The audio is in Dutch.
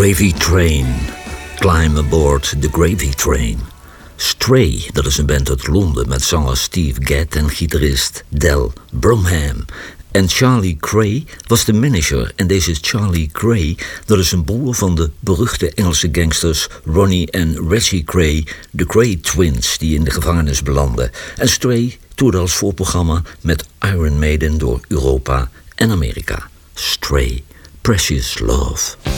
Gravy Train. Climb aboard the Gravy Train. Stray, dat is een band uit Londen met zanger Steve Gadd en gitarist Del Bromham. En Charlie Cray was de manager. En deze Charlie Cray, dat is een broer van de beruchte Engelse gangsters Ronnie en Reggie Cray, de Cray Twins, die in de gevangenis belanden. En Stray toerde als voorprogramma met Iron Maiden door Europa en Amerika. Stray, Precious Love.